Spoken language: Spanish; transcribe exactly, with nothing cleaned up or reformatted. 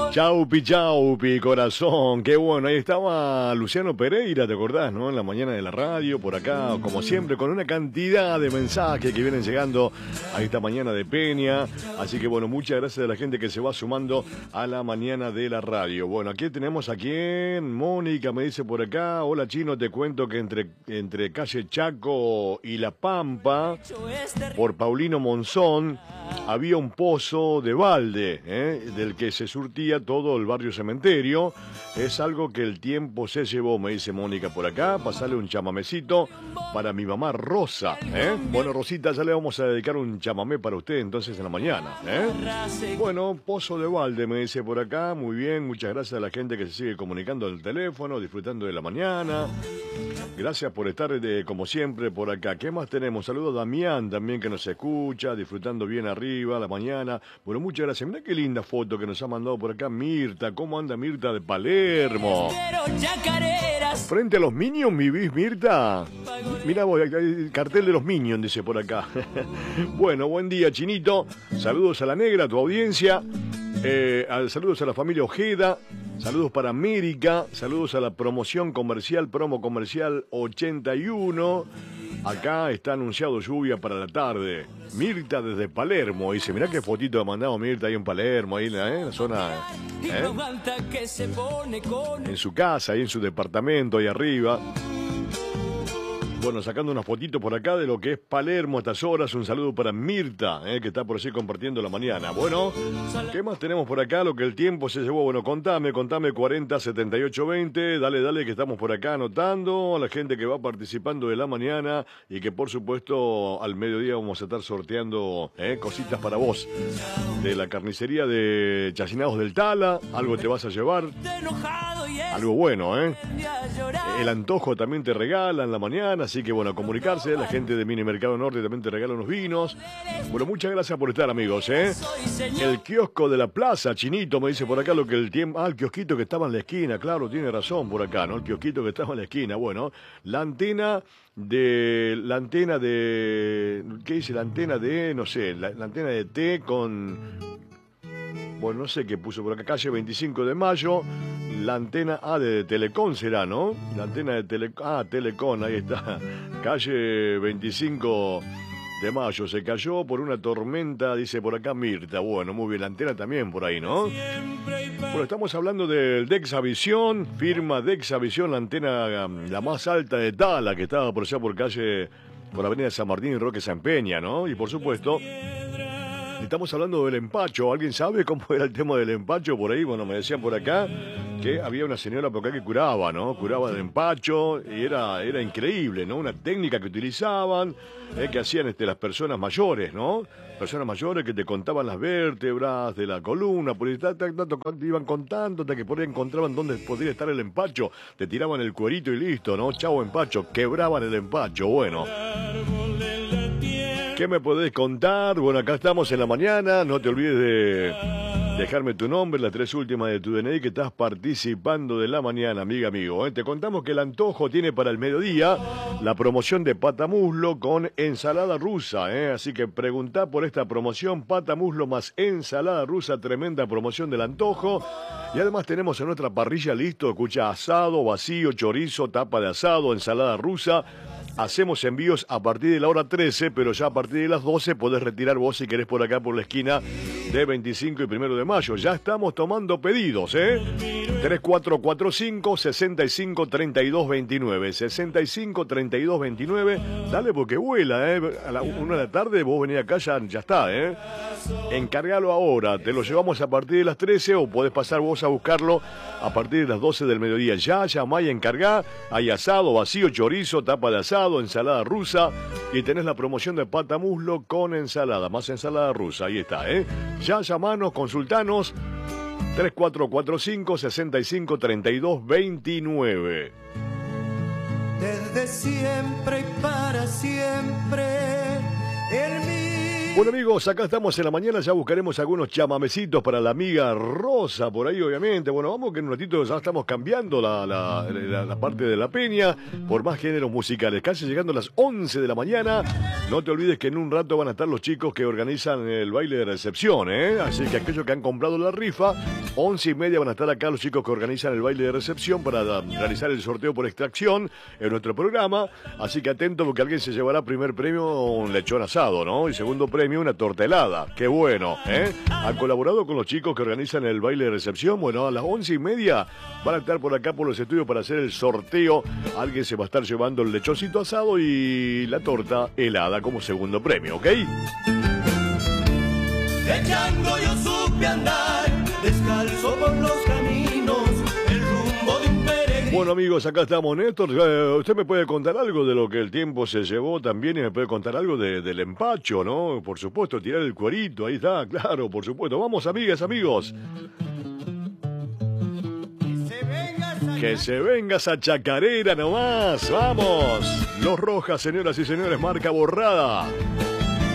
Chaupi, chaupi, corazón, qué bueno. Ahí estaba Luciano Pereira, ¿te acordás, no? En la mañana de la radio, por acá, como siempre, con una cantidad de mensajes que vienen llegando a esta mañana de Peña. Así que bueno, muchas gracias a la gente que se va sumando a la mañana de la radio. Bueno, aquí tenemos a quien, Mónica me dice por acá, hola Chino, te cuento que entre, entre calle Chaco y La Pampa, por Paulino Monzón, había un pozo de balde, ¿eh? del que se surtía todo el barrio Cementerio. Es algo que el tiempo se llevó, me dice Mónica por acá. Pasarle un chamamecito para mi mamá Rosa, ¿eh? Bueno, Rosita, ya le vamos a dedicar un chamamé para usted entonces en la mañana, ¿eh? Bueno, pozo de balde, me dice por acá. Muy bien, muchas gracias a la gente que se sigue comunicando al teléfono, disfrutando de la mañana. Gracias por estar, de, como siempre, por acá. ¿Qué más tenemos? Saludos a Damián también, que nos escucha, disfrutando bien arriba la mañana. Bueno, muchas gracias. Mirá qué linda foto que nos ha mandado por acá Mirta. ¿Cómo anda Mirta de Palermo? Frente a los Minions, ¿vivís, Mirta? Mirá, el cartel de los Minions, dice por acá. Bueno, buen día, Chinito. Saludos a la negra, a tu audiencia. Eh, saludos a la familia Ojeda. Saludos para América, saludos a la promoción comercial, promo comercial ochenta y uno. Acá está anunciado lluvia para la tarde. Mirta desde Palermo, dice, mirá qué fotito ha mandado Mirta ahí en Palermo, ahí en la, ¿eh? la zona, ¿eh? En su casa, ahí en su departamento, ahí arriba. Bueno, sacando unas fotitos por acá de lo que es Palermo a estas horas. Un saludo para Mirta, eh, que está por allí compartiendo la mañana. Bueno, ¿qué más tenemos por acá? Lo que el tiempo se llevó. Bueno, contame, contame cuarenta setenta y ocho veinte. Dale, dale, que estamos por acá anotando. A la gente que va participando de la mañana. Y que por supuesto al mediodía vamos a estar sorteando eh, cositas para vos. De la carnicería de Chacinados del Tala. Algo te vas a llevar. Algo bueno, ¿eh? El antojo también te regala en la mañana. Así que bueno, a comunicarse, la gente de Mini Mercado Norte también te regala unos vinos. Bueno, muchas gracias por estar, amigos, ¿eh? El kiosco de la plaza, Chinito, me dice por acá lo que el tiempo... Ah, el kiosquito que estaba en la esquina, claro, tiene razón por acá, ¿no? El kiosquito que estaba en la esquina, bueno, la antena de... La antena de... ¿Qué dice? La antena de... No sé, la, la antena de T con... Bueno, no sé qué puso por acá, calle veinticinco de mayo, la antena A de Telecom será, ¿no? La antena de Telecom, ah, Telecom, ahí está, calle veinticinco de mayo, se cayó por una tormenta, dice por acá Mirta. Bueno, muy bien, la antena también por ahí, ¿no? Bueno, estamos hablando del Dexavisión, firma Dexavisión, la antena la más alta de Tala, que estaba por allá por calle, por Avenida San Martín y Roque San Peña, ¿no? Y por supuesto... Estamos hablando del empacho. ¿Alguien sabe cómo era el tema del empacho por ahí? Bueno, me decían por acá que había una señora por acá que curaba, ¿no? Curaba del empacho y era, era increíble, ¿no? Una técnica que utilizaban, eh, que hacían este, las personas mayores, ¿no? Personas mayores que te contaban las vértebras de la columna, por ahí, tanto, te iban contando hasta que por ahí encontraban dónde podría estar el empacho. Te tiraban el cuerito y listo, ¿no? Chau empacho, quebraban el empacho, bueno. ¿Qué me podés contar? Bueno, acá estamos en la mañana. No te olvides de dejarme tu nombre, las tres últimas de tu D N I, que estás participando de la mañana, amiga, amigo. ¿eh? Te contamos que el antojo tiene para el mediodía la promoción de patamuslo con ensalada rusa. ¿eh? Así que preguntá por esta promoción, patamuslo más ensalada rusa, tremenda promoción del antojo. Y además tenemos en nuestra parrilla listo, escucha, asado, vacío, chorizo, tapa de asado, ensalada rusa. Hacemos envíos a partir de la hora trece, pero ya a partir de las doce podés retirar vos si querés por acá por la esquina de veinticinco y primero de mayo. Ya estamos tomando pedidos, ¿eh? tres cuatro cuatro cinco, seis cinco, tres dos dos nueve. seis cinco, tres dos dos nueve. Dale porque vuela, ¿eh? A la una de la tarde vos venís acá, ya, ya está, ¿eh? Encárgalo ahora. Te lo llevamos a partir de las trece o podés pasar vos a buscarlo a partir de las doce del mediodía. Ya, llamá y encargá. Hay asado, vacío, chorizo, tapa de asado, ensalada rusa y tenés la promoción de patamuslo con ensalada, más ensalada rusa, ahí está, ¿eh? Ya llamanos, consultanos, tres cuatro cuatro cinco, seis cinco, tres dos dos nueve. Desde siempre y para siempre, el mío. Bueno amigos, acá estamos en la mañana, ya buscaremos algunos chamamecitos para la amiga Rosa, por ahí obviamente. Bueno, vamos que en un ratito ya estamos cambiando la, la, la, la parte de la peña por más géneros musicales. Casi llegando a las once de la mañana, no te olvides que en un rato van a estar los chicos que organizan el baile de recepción, ¿eh? Así que aquellos que han comprado la rifa, once y media van a estar acá los chicos que organizan el baile de recepción para realizar el sorteo por extracción en nuestro programa. Así que atento porque alguien se llevará primer premio un lechón asado, ¿no? Y segundo premio una torta helada. ¡Qué bueno! ¿eh? Han colaborado con los chicos que organizan el baile de recepción. Bueno, a las once y media van a estar por acá por los estudios para hacer el sorteo. Alguien se va a estar llevando el lechoncito asado y la torta helada como segundo premio, ¿ok? De chango yo supe andar, descalzo por los caminos, el rumbo de un peregrino. Bueno amigos, acá estamos, Néstor. Eh, usted me puede contar algo de lo que el tiempo se llevó también y me puede contar algo de, del empacho, ¿no? Por supuesto, tirar el cuerito, ahí está, claro, por supuesto. Vamos, amigas, amigos. Que se venga esa chacarera nomás, vamos. Los Rojas, señoras y señores, marca borrada.